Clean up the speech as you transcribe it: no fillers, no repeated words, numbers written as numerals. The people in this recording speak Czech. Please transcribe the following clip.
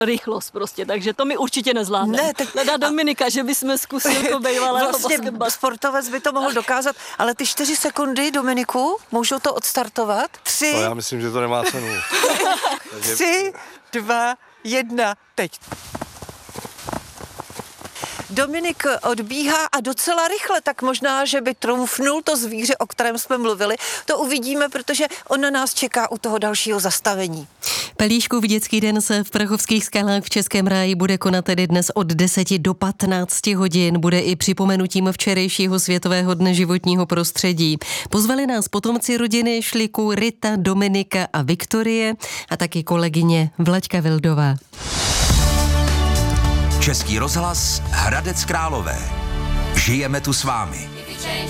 rychlost prostě, takže to mi určitě nezvládne. Ne, tak... Leda Dominika, že bychom zkusili jako bejvalého basketbalu. Sportovec by to mohl dokázat, ale ty 4 sekundy, Dominiku, můžou to odstartovat? 3, No, já myslím, že to nemá cenu. 3, 2, 1, teď. Dominik odbíhá a docela rychle, tak možná, že by trumfnul to zvíře, o kterém jsme mluvili. To uvidíme, protože on na nás čeká u toho dalšího zastavení. Pelíškův dětský den se v Prachovských skalách v Českém ráji bude konat tedy dnes od 10 do 15 hodin. Bude i připomenutím včerejšího Světového dne životního prostředí. Pozvali nás potomci rodiny Šliků Rita, Dominika a Viktorie a taky kolegyně Vlaďka Vildová. Český rozhlas Hradec Králové. Žijeme tu s vámi.